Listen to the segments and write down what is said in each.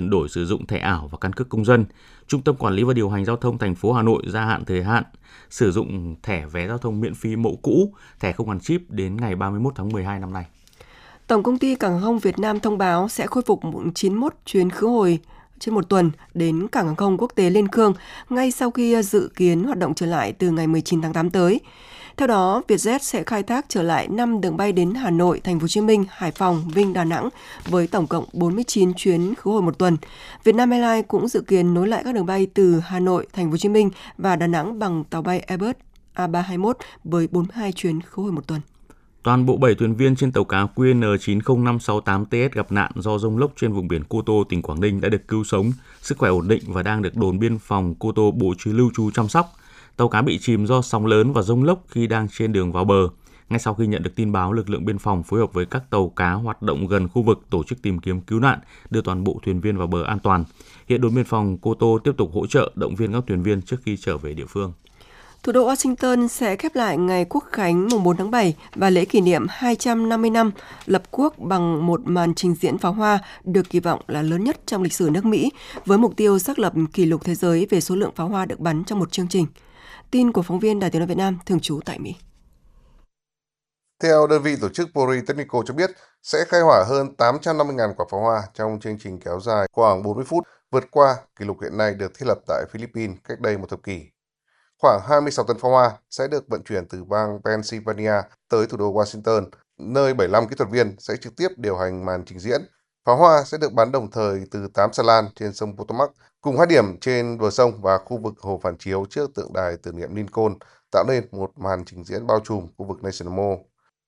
chuyển đổi sử dụng thẻ ảo và căn cước công dân. Trung tâm Quản lý và Điều hành Giao thông thành phố Hà Nội gia hạn thời hạn sử dụng thẻ vé giao thông miễn phí mẫu cũ, thẻ không gắn chip đến ngày 31 tháng 12 năm nay. Tổng công ty Cảng hàng không Việt Nam thông báo sẽ khôi phục 91 chuyến khứ hồi trên một tuần đến Cảng hàng không quốc tế Liên Khương ngay sau khi dự kiến hoạt động trở lại từ ngày 19 tháng 8 tới. Theo đó, Vietjet sẽ khai thác trở lại 5 đường bay đến Hà Nội, Thành phố Hồ Chí Minh, Hải Phòng, Vinh, Đà Nẵng với tổng cộng 49 chuyến khứ hồi một tuần. Vietnam Airlines cũng dự kiến nối lại các đường bay từ Hà Nội, Thành phố Hồ Chí Minh và Đà Nẵng bằng tàu bay Airbus A321 với 42 chuyến khứ hồi một tuần. Toàn bộ 7 thuyền viên trên tàu cá QN90568TS gặp nạn do dông lốc trên vùng biển Cô Tô, tỉnh Quảng Ninh đã được cứu sống, sức khỏe ổn định và đang được đồn biên phòng Cô Tô bố trí lưu trú chăm sóc. Tàu cá bị chìm do sóng lớn và dông lốc khi đang trên đường vào bờ. Ngay sau khi nhận được tin báo, lực lượng biên phòng phối hợp với các tàu cá hoạt động gần khu vực tổ chức tìm kiếm cứu nạn, đưa toàn bộ thuyền viên vào bờ an toàn. Hiện đồn biên phòng Cô Tô tiếp tục hỗ trợ động viên các thuyền viên trước khi trở về địa phương. Thủ đô Washington sẽ khép lại ngày Quốc khánh mùng 4 tháng 7 và lễ kỷ niệm 250 năm lập quốc bằng một màn trình diễn pháo hoa được kỳ vọng là lớn nhất trong lịch sử nước Mỹ, với mục tiêu xác lập kỷ lục thế giới về số lượng pháo hoa được bắn trong một chương trình. Tin của phóng viên Đài Tiếng nói Việt Nam thường trú tại Mỹ. Theo đơn vị tổ chức Polytechnico cho biết, sẽ khai hỏa hơn 850.000 quả pháo hoa trong chương trình kéo dài khoảng 40 phút, vượt qua kỷ lục hiện nay được thiết lập tại Philippines cách đây một thập kỷ. Khoảng 26 tấn pháo hoa sẽ được vận chuyển từ bang Pennsylvania tới thủ đô Washington, nơi 75 kỹ thuật viên sẽ trực tiếp điều hành màn trình diễn. Pháo hoa sẽ được bắn đồng thời từ 8 xà lan trên sông Potomac, cùng 2 điểm trên bờ sông và khu vực hồ phản chiếu trước tượng đài tưởng niệm Lincoln, tạo nên một màn trình diễn bao trùm khu vực National Mall.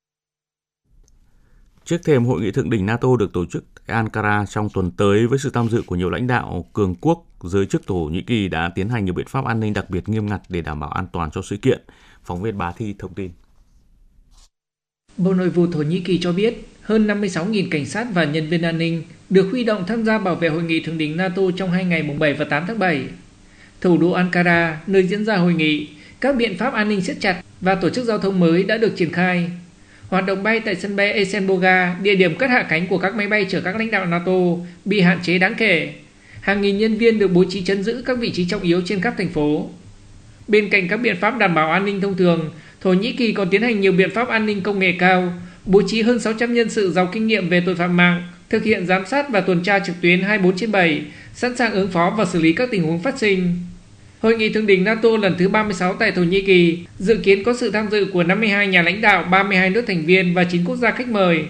Trước thềm hội nghị thượng đỉnh NATO được tổ chức tại Ankara trong tuần tới với sự tham dự của nhiều lãnh đạo cường quốc, giới chức Thổ Nhĩ Kỳ đã tiến hành nhiều biện pháp an ninh đặc biệt nghiêm ngặt để đảm bảo an toàn cho sự kiện. Phóng viên Bá Thi thông tin. Bộ Nội vụ Thổ Nhĩ Kỳ cho biết hơn 56.000 cảnh sát và nhân viên an ninh được huy động tham gia bảo vệ hội nghị thượng đỉnh NATO trong 2 ngày mùng 7 và 8 tháng 7. Thủ đô Ankara, nơi diễn ra hội nghị, các biện pháp an ninh siết chặt và tổ chức giao thông mới đã được triển khai. Hoạt động bay tại sân bay Esenboga, địa điểm cất hạ cánh của các máy bay chở các lãnh đạo NATO, bị hạn chế đáng kể. Hàng nghìn nhân viên được bố trí trấn giữ các vị trí trọng yếu trên khắp thành phố. Bên cạnh các biện pháp đảm bảo an ninh thông thường, Thổ Nhĩ Kỳ còn tiến hành nhiều biện pháp an ninh công nghệ cao, bố trí hơn 600 nhân sự giàu kinh nghiệm về tội phạm mạng, thực hiện giám sát và tuần tra trực tuyến 24/7, sẵn sàng ứng phó và xử lý các tình huống phát sinh. Hội nghị thượng đỉnh NATO lần thứ 36 tại Thổ Nhĩ Kỳ dự kiến có sự tham dự của 52 nhà lãnh đạo, 32 nước thành viên và 9 quốc gia khách mời.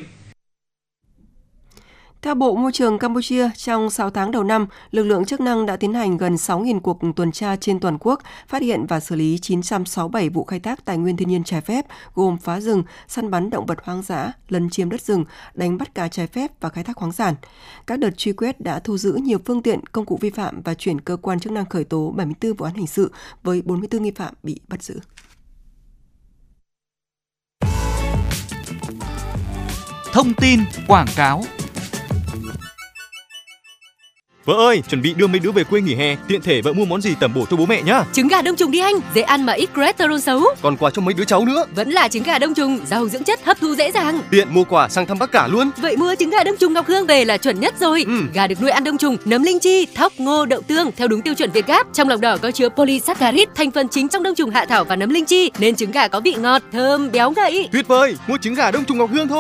Theo Bộ Môi trường Campuchia, trong 6 tháng đầu năm, lực lượng chức năng đã tiến hành gần 6.000 cuộc tuần tra trên toàn quốc, phát hiện và xử lý 967 vụ khai thác tài nguyên thiên nhiên trái phép, gồm phá rừng, săn bắn động vật hoang dã, lấn chiếm đất rừng, đánh bắt cá trái phép và khai thác khoáng sản. Các đợt truy quét đã thu giữ nhiều phương tiện, công cụ vi phạm và chuyển cơ quan chức năng khởi tố 74 vụ án hình sự với 44 nghi phạm bị bắt giữ. Thông tin quảng cáo. Vợ ơi, chuẩn bị đưa mấy đứa về quê nghỉ hè, tiện thể vợ mua món gì tẩm bổ cho bố mẹ nhá. Trứng gà đông trùng đi anh, dễ ăn mà ít cholesterol xấu. Còn quà cho mấy đứa cháu nữa. Vẫn là trứng gà đông trùng, giàu dưỡng chất, hấp thu dễ dàng. Tiện mua quà sang thăm bác cả luôn. Vậy mua trứng gà đông trùng Ngọc Hương về là chuẩn nhất rồi. Gà được nuôi ăn đông trùng, nấm linh chi, thóc, ngô, đậu tương theo đúng tiêu chuẩn Việt Gáp. Trong lòng đỏ có chứa polysaccharide, thành phần chính trong đông trùng hạ thảo và nấm linh chi, nên trứng gà có vị ngọt, thơm, béo ngậy. Tuyệt vời, mua trứng gà đông trùng Ngọc Hương thôi.